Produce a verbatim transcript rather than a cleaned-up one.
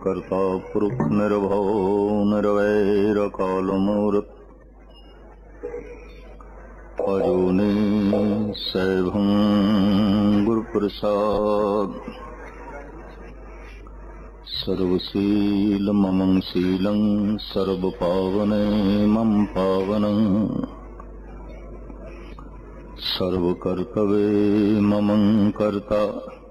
करता पुरुष निर्भव निर्वैर काल मूर्त अजूनी सैभं गुरुप्रसाद सर्वशील ममं शीलं सर्वपावने मम पावनं सर्वकर्तव्ये ममं कर्ता